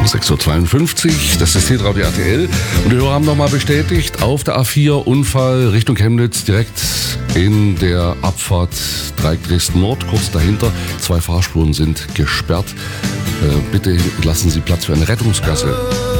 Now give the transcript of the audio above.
6.52 Uhr, das ist Hitradio RTL. Und die Hörer haben nochmal bestätigt, auf der A4 Unfall Richtung Chemnitz, direkt in der Abfahrt Dreieck Dresden Nord, kurz dahinter. 2 Fahrspuren sind gesperrt. Bitte lassen Sie Platz für eine Rettungsgasse.